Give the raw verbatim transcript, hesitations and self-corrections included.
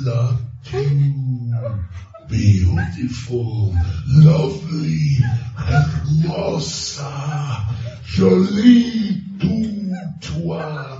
Love you, beautiful, lovely, hermosa, jolie, tout toi.